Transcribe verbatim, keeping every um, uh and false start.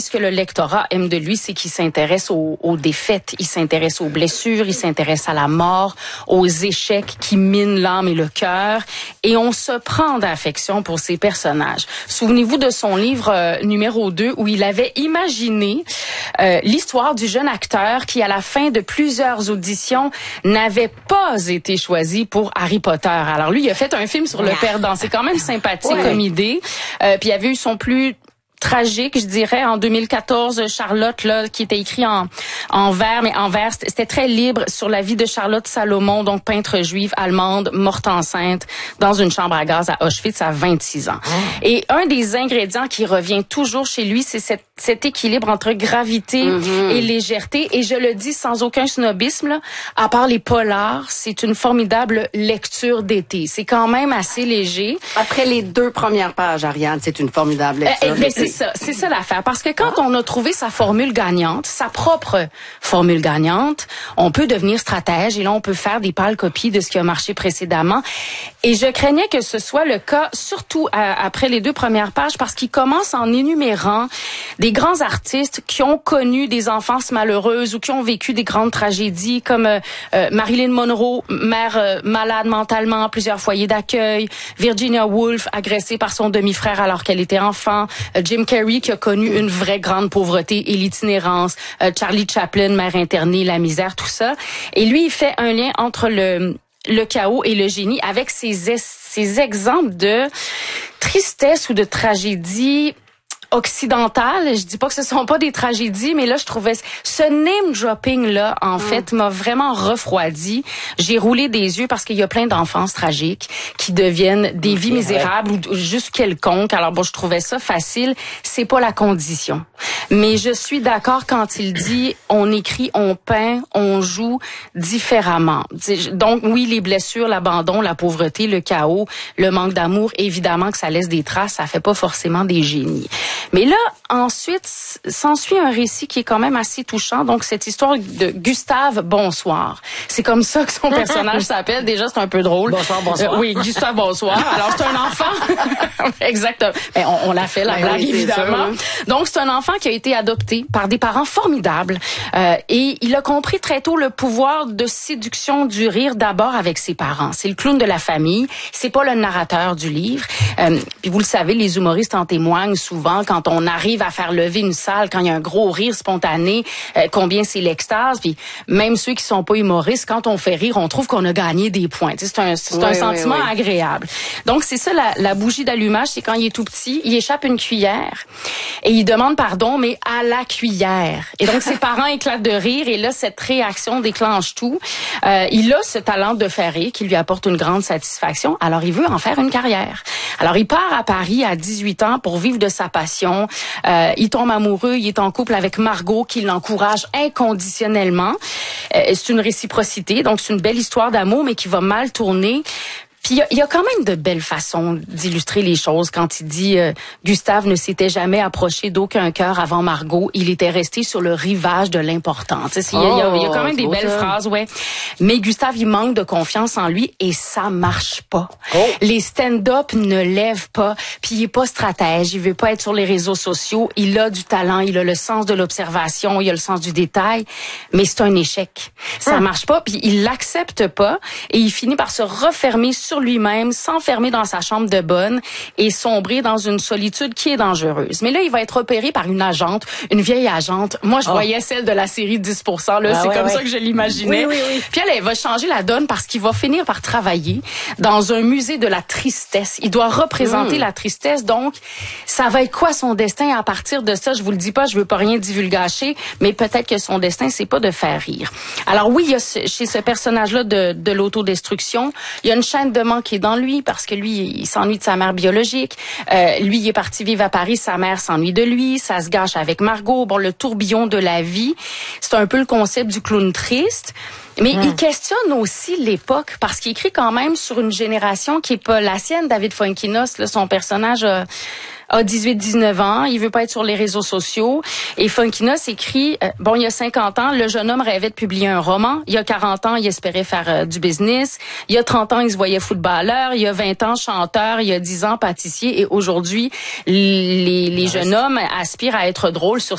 ce que le lectorat aime de lui, c'est qu'il s'intéresse aux, aux défaites, il s'intéresse aux blessures, il s'intéresse à la mort, aux échecs qui minent l'âme et le cœur. Et on se prend d'affection pour ces personnages. Souvenez-vous de son livre euh, numéro deux, où il avait imaginé euh, l'histoire du jeune acteur qui, à la fin de plusieurs auditions, n'avait pas été choisi pour Harry Potter. Alors lui, il a fait un film sur le perdant. C'est quand même sympathique ouais. comme idée. Euh, puis il avait eu son plus tragique, je dirais, en deux mille quatorze, Charlotte, là, qui était écrit en, en vers, mais en vers, c'était très libre sur la vie de Charlotte Salomon, donc peintre juive allemande, morte enceinte, dans une chambre à gaz à Auschwitz à vingt-six ans. Oh. Et un des ingrédients qui revient toujours chez lui, c'est cette, cet équilibre entre gravité mm-hmm. et légèreté. Et je le dis sans aucun snobisme, là, à part les polars, c'est une formidable lecture d'été. C'est quand même assez léger. Après les deux premières pages, Ariane, c'est une formidable lecture. Euh, C'est ça, c'est ça l'affaire. Parce que quand on a trouvé sa formule gagnante, sa propre formule gagnante, on peut devenir stratège et là, on peut faire des pâles copies de ce qui a marché précédemment. Et je craignais que ce soit le cas, surtout à, après les deux premières pages, parce qu'il commence en énumérant des grands artistes qui ont connu des enfances malheureuses ou qui ont vécu des grandes tragédies, comme euh, euh, Marilyn Monroe, mère euh, malade mentalement, plusieurs foyers d'accueil, Virginia Woolf, agressée par son demi-frère alors qu'elle était enfant, euh, Jim Carrey qui a connu une vraie grande pauvreté et l'itinérance, euh, Charlie Chaplin, mère internée, la misère, tout ça. Et lui, il fait un lien entre le le chaos et le génie avec ces, ces exemples de tristesse ou de tragédie occidentale. Je dis pas que ce sont pas des tragédies, mais là, je trouvais ce name dropping là, en mm. fait, m'a vraiment refroidi. J'ai roulé des yeux parce qu'il y a plein d'enfances tragiques qui deviennent des vies misérables ou juste quelconques. Alors bon, je trouvais ça facile. C'est pas la condition. Mais je suis d'accord quand il dit on écrit, on peint, on joue différemment. Donc oui, les blessures, l'abandon, la pauvreté, le chaos, le manque d'amour, évidemment que ça laisse des traces, ça fait pas forcément des génies. Mais là, ensuite, s'ensuit un récit qui est quand même assez touchant. Donc, cette histoire de Gustave Bonsoir. C'est comme ça que son personnage s'appelle. Déjà, c'est un peu drôle. Bonsoir, bonsoir. Euh, oui, Gustave Bonsoir. Alors, c'est un enfant. Exactement. Ben, on, on l'a fait, la ben blague, oui, évidemment. Ça, oui. Donc, c'est un enfant qui a été adopté par des parents formidables. Euh, et il a compris très tôt le pouvoir de séduction du rire d'abord avec ses parents. C'est le clown de la famille. C'est pas le narrateur du livre. Euh, puis vous le savez, les humoristes en témoignent souvent. Quand on arrive à faire lever une salle, quand il y a un gros rire spontané, euh, combien c'est l'extase. Puis même ceux qui sont pas humoristes, quand on fait rire, on trouve qu'on a gagné des points. Tu sais, c'est un, c'est oui, un sentiment oui, oui. agréable. Donc c'est ça la, la bougie d'allumage, c'est quand il est tout petit, il échappe une cuillère et il demande pardon, mais à la cuillère. Et donc ses parents éclatent de rire et là cette réaction déclenche tout. Euh, il a ce talent de faire rire qui lui apporte une grande satisfaction. Alors il veut en faire une carrière. Alors il part à Paris à dix-huit ans pour vivre de sa passion. Euh, il tombe amoureux, il est en couple avec Margot qui l'encourage inconditionnellement. Euh, c'est une réciprocité, donc c'est une belle histoire d'amour, mais qui va mal tourner. Puis il y, y a quand même de belles façons d'illustrer les choses quand il dit euh, Gustave ne s'était jamais approché d'aucun cœur avant Margot, il était resté sur le rivage de l'important. Il y, oh, y, y a quand même des belles ça. phrases, ouais. Mais Gustave, il manque de confiance en lui et ça marche pas. Oh. Les stand-up ne lèvent pas, puis il est pas stratège, il veut pas être sur les réseaux sociaux, il a du talent, il a le sens de l'observation, il a le sens du détail, mais c'est un échec. Ça hum. marche pas, puis il l'accepte pas et il finit par se refermer sur lui-même, s'enfermer dans sa chambre de bonne et sombrer dans une solitude qui est dangereuse. Mais là, il va être opéré par une agente, une vieille agente. Moi, je oh. voyais celle de la série dix pour cent. Là, ah, c'est ouais, comme ouais. ça que je l'imaginais. Oui, oui, oui. Puis elle, elle va changer la donne parce qu'il va finir par travailler dans un musée de la tristesse. Il doit représenter mmh. la tristesse. Donc, ça va être quoi son destin à partir de ça? Je vous le dis pas, je veux pas rien divulgacher, mais peut-être que son destin, c'est pas de faire rire. Alors oui, il y a ce, chez ce personnage-là de, de l'autodestruction, il y a une chaîne de manque qui est dans lui parce que lui, il s'ennuie de sa mère biologique. Euh, lui, il est parti vivre à Paris, sa mère s'ennuie de lui, ça se gâche avec Margot. Bon, le tourbillon de la vie, c'est un peu le concept du clown triste. Mais mmh. il questionne aussi l'époque parce qu'il écrit quand même sur une génération qui est pas la sienne. David Fuenquinos, là, son personnage a, a dix-huit dix-neuf ans, il veut pas être sur les réseaux sociaux. Et Fuenquinos écrit, euh, bon, il y a cinquante ans, le jeune homme rêvait de publier un roman. Il y a quarante ans, il espérait faire euh, du business. Il y a trente ans, il se voyait footballeur. Il y a vingt ans, chanteur. Il y a dix ans, pâtissier. Et aujourd'hui, les, les jeunes hommes aspirent à être drôles sur